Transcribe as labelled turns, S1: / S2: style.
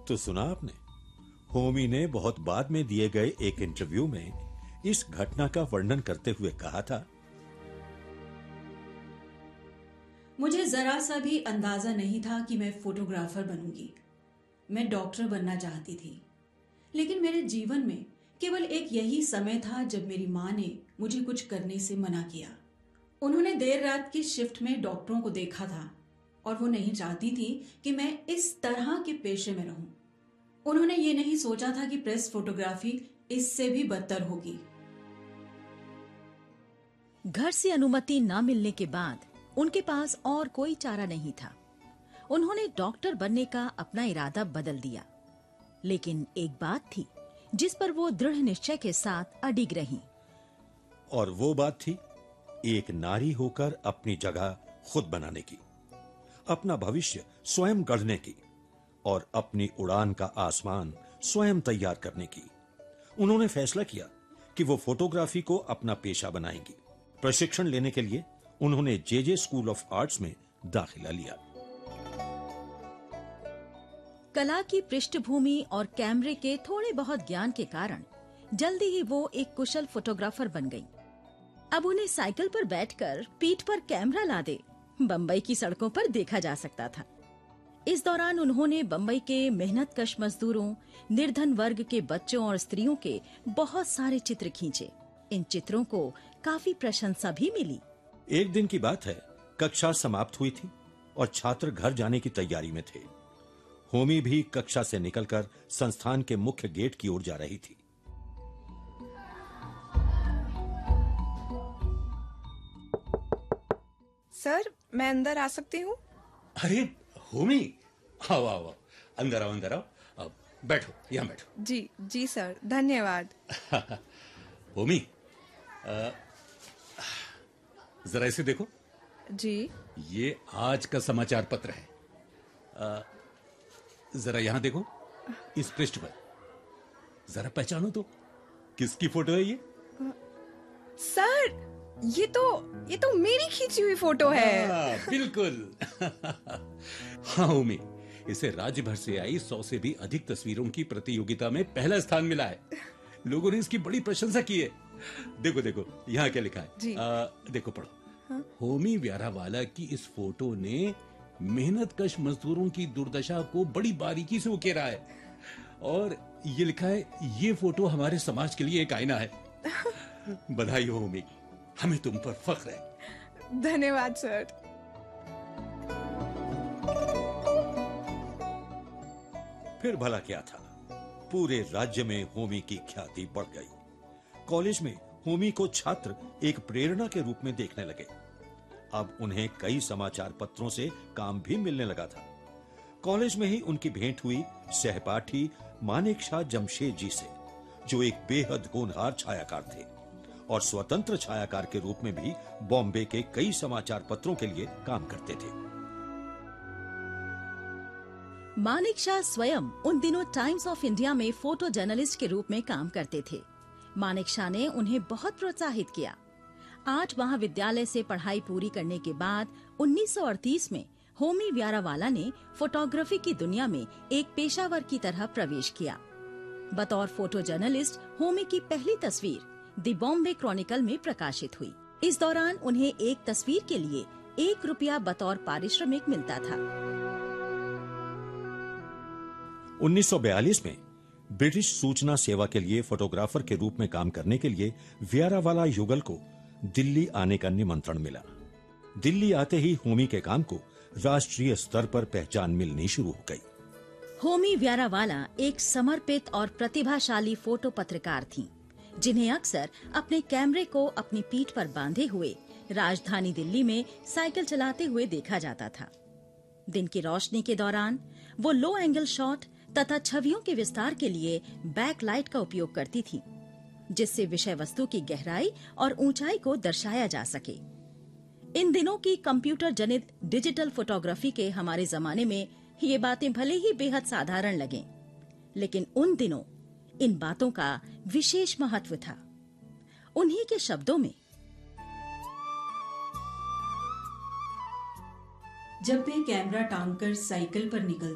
S1: तो सुना आपने, होमी ने बहुत बाद में दिए गए एक इंटरव्यू में इस घटना का वर्णन करते हुए कहा था,
S2: मुझे जरा सा भी अंदाजा नहीं था कि मैं फोटोग्राफर बनूंगी। मैं डॉक्टर बनना चाहती थी, लेकिन मेरे जीवन में केवल एक यही समय था जब मेरी माँ ने मुझे कुछ करने से मना किया। उन्होंने देर रात की शिफ्ट में डॉक्टरों को देखा था और वो नहीं चाहती थी कि मैं इस तरह के पेशे में रहूं। उन्होंने ये नहीं सोचा था कि प्रेस फोटोग्राफी इससे भी बदतर होगी।
S3: घर से अनुमति न मिलने के बाद उनके पास और कोई चारा नहीं था। उन्होंने डॉक्टर बनने का अपना इरादा बदल दिया, लेकिन एक बात थी जिस पर वो दृढ़ निश्चय के साथ अडिग रहीं।
S1: और वो बात थी एक नारी होकर अपनी जगह खुद बनाने की, अपना भविष्य स्वयं गढ़ने की और अपनी उड़ान का आसमान स्वयं तैयार करने की। उन्होंने फैसला किया कि वो फोटोग्राफी को अपना पेशा बनाएंगी। प्रशिक्षण लेने के लिए उन्होंने जे स्कूल ऑफ आर्ट्स में दाखिला लिया।
S3: कला की पृष्ठभूमि और कैमरे के थोड़े बहुत ज्ञान के कारण जल्दी ही वो एक कुशल फोटोग्राफर बन गईं। अब उन्हें साइकिल पर बैठकर पीठ पर कैमरा लादे बम्बई की सड़कों पर देखा जा सकता था। इस दौरान उन्होंने बम्बई के मेहनतकश मजदूरों, निर्धन वर्ग के बच्चों और स्त्रियों के बहुत सारे चित्र खींचे। इन चित्रों को काफी प्रशंसा भी मिली।
S1: एक दिन की बात है, कक्षा समाप्त हुई थी और छात्र घर जाने की तैयारी में थे। होमी भी कक्षा से निकलकर संस्थान के मुख्य गेट की ओर जा रही थी।
S4: सर, मैं अंदर आ सकती हूँ?
S5: अरे होमी, आओ आओ, अंदर आओ, अंदर आओ, बैठो, यहाँ बैठो।
S4: जी सर, धन्यवाद।
S5: होमी, जरा इसे देखो।
S4: जी।
S5: ये आज का समाचार पत्र है। जरा यहां देखो, इस पृष्ठ पर जरा पहचानो तो, किसकी फोटो है ये?
S4: सर, ये तो मेरी खींची हुई फोटो है।
S5: बिल्कुल। हाँ होमी, इसे राज्य भर से आई 100 से भी अधिक तस्वीरों की प्रतियोगिता में पहला स्थान मिला है। लोगों ने इसकी बड़ी प्रशंसा की है। देखो देखो, यहाँ क्या लिखा है
S4: जी।
S5: देखो, पढ़ो। हाँ? होमी व्यारावाला की इस फोटो ने मेहनतकश मजदूरों की दुर्दशा को बड़ी बारीकी से उकेरा है और ये लिखा है, ये फोटो हमारे समाज के लिए एक आईना है। बधाई हो होमी, हमें तुम पर फख्र है।
S4: धन्यवाद सर।
S1: फिर भला क्या था, पूरे राज्य में होमी की ख्याति बढ़ गई। कॉलेज में होमी को छात्र एक प्रेरणा के रूप में देखने लगे। अब उन्हें कई समाचार पत्रों से काम भी मिलने लगा था। कॉलेज में ही उनकी भेंट हुई सहपाठी मानेकशॉ जमशेद जी से, जो एक बेहद होनहार छायाकार थे और स्वतंत्र छायाकार के रूप में भी बॉम्बे के कई समाचार पत्रों के लिए काम करते थे।
S3: मानेकशॉ स्वयं उन दिनों टाइम्स ऑफ इंडिया में फोटो जर्नलिस्ट के रूप में काम करते थे। मानेकशॉ ने उन्हें बहुत प्रोत्साहित किया। आज महाविद्यालय से पढ़ाई पूरी करने के बाद 1938 में होमी व्यारावाला ने फोटोग्राफी की दुनिया में एक पेशावर की तरह प्रवेश किया। बतौर फोटो जर्नलिस्ट होमी की पहली तस्वीर द बॉम्बे क्रॉनिकल में प्रकाशित हुई। इस दौरान उन्हें एक तस्वीर के लिए ₹1 बतौर पारिश्रमिक मिलता था।
S1: 1942 में ब्रिटिश सूचना सेवा के लिए फोटोग्राफर के रूप में काम करने के लिए व्यारावाला युगल को दिल्ली आने का निमंत्रण मिला। दिल्ली आते ही होमी के काम को राष्ट्रीय स्तर पर पहचान मिलनी शुरू हो गई।
S3: होमी व्यारावाला एक समर्पित और प्रतिभाशाली फोटो पत्रकार थीं, जिन्हें अक्सर अपने कैमरे को अपनी पीठ पर बांधे हुए राजधानी दिल्ली में साइकिल चलाते हुए देखा जाता था। दिन की रोशनी के दौरान वो लो एंगल शॉट तथा छवियों के विस्तार के लिए बैकलाइट का उपयोग करती थी, जिससे विषय वस्तु की गहराई और ऊंचाई को दर्शाया जा सके। इन दिनों की कंप्यूटर जनित डिजिटल फोटोग्राफी के हमारे जमाने में ये बातें भले ही बेहद साधारण लगें, लेकिन उन दिनों इन बातों का विशेष महत्व था। उन्हीं के शब्दों में,
S2: जब मैं कैमरा टांगकर साइकिल पर निकल